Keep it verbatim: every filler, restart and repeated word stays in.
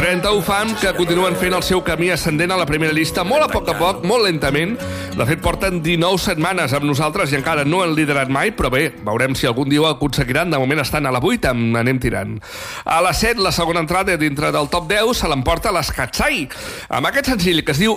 trenta ho fan, que continuen fent el seu camí ascendent a la primera llista, molt a poc a poc, molt lentament. De fet, porten dinou setmanes amb nosaltres i encara no han liderat mai, però bé, veurem si algun dia ho aconseguiran. De moment estan a la vuit, anem tirant. A la set, la segona entrada dintre del top deu se l'emporta l'Skatsai, amb aquest senzill que es diu